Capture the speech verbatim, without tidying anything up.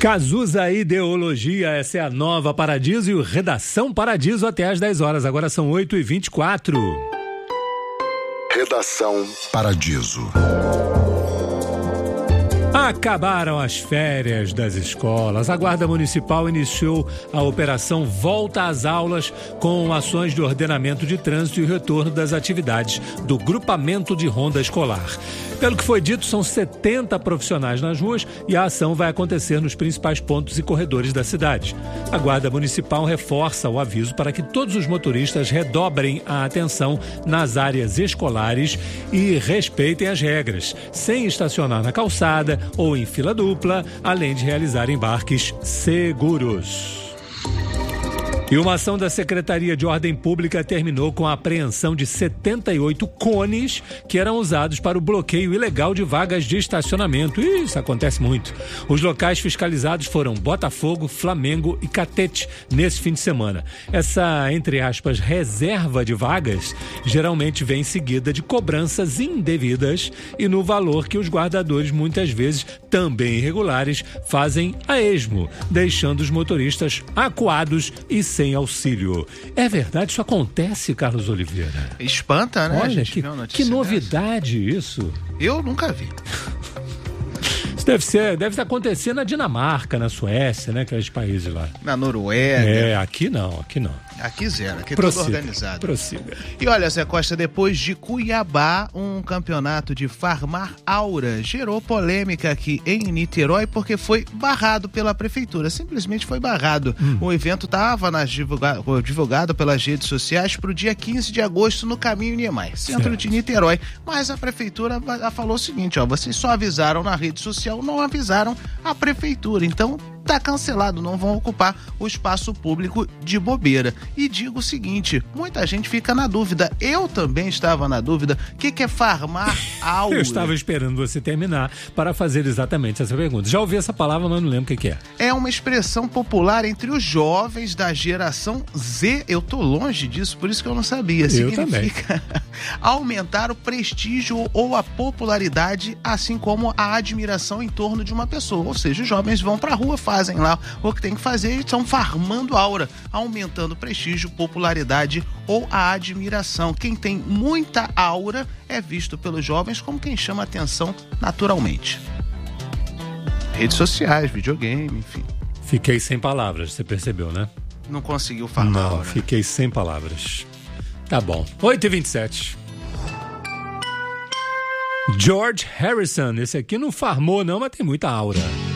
Cazuza Ideologia, essa é a nova Paradiso e o Redação Paradiso até às dez horas. Agora são oito e vinte e quatro. Redação Paradiso. Acabaram as férias das escolas. A Guarda Municipal iniciou a operação Volta às Aulas com ações de ordenamento de trânsito e retorno das atividades do grupamento de ronda escolar. Pelo que foi dito, são setenta profissionais nas ruas e a ação vai acontecer nos principais pontos e corredores da cidade. A Guarda Municipal reforça o aviso para que todos os motoristas redobrem a atenção nas áreas escolares e respeitem as regras, sem estacionar na calçada ou em fila dupla, além de realizar embarques seguros. E uma ação da Secretaria de Ordem Pública terminou com a apreensão de setenta e oito cones que eram usados para o bloqueio ilegal de vagas de estacionamento. Isso acontece muito. Os locais fiscalizados foram Botafogo, Flamengo e Catete nesse fim de semana. Essa, entre aspas, reserva de vagas geralmente vem seguida de cobranças indevidas e no valor que os guardadores, muitas vezes também irregulares, fazem a esmo, deixando os motoristas acuados e sem sem auxílio. É verdade, isso acontece, Carlos Oliveira? Espanta, né? Olha, a gente que, vê uma que novidade dessa. Isso. Eu nunca vi. Isso deve ser, deve acontecer na Dinamarca, na Suécia, né? Aqueles países lá. Na Noruega. É, aqui não, aqui não. Aqui zero, aqui é Prossiga, tudo organizado. Prossiga. E olha, Zé Costa, depois de Cuiabá, um campeonato de Farmar Aura gerou polêmica aqui em Niterói porque foi barrado pela prefeitura. Simplesmente foi barrado. Hum. O evento estava divulgado, divulgado pelas redes sociais para o dia quinze de agosto no Caminho Niemeyer, centro certo. de Niterói. Mas a prefeitura falou o seguinte, ó, vocês só avisaram na rede social, não avisaram a prefeitura. Então, tá cancelado, não vão ocupar o espaço público de bobeira. E digo o seguinte, muita gente fica na dúvida, eu também estava na dúvida, o que, que é Farmar Aura? Eu estava esperando você terminar para fazer exatamente essa pergunta. Já ouvi essa palavra, mas não lembro o que, que é. É uma expressão popular entre os jovens da geração Z, eu tô longe disso, por isso que eu não sabia. Eu Significa também. aumentar o prestígio ou a popularidade, assim como a admiração em torno de uma pessoa. Ou seja, os jovens vão pra rua, fazem lá o que tem que fazer e estão farmando aura, aumentando prestígio, popularidade ou a admiração. Quem tem muita aura é visto pelos jovens como quem chama atenção naturalmente. Redes sociais, videogame, enfim. Fiquei sem palavras, você percebeu, né? Não conseguiu farmar Não, aura. fiquei sem palavras. Tá bom. oito e vinte e sete. George Harrison, esse aqui não farmou não, mas tem muita aura.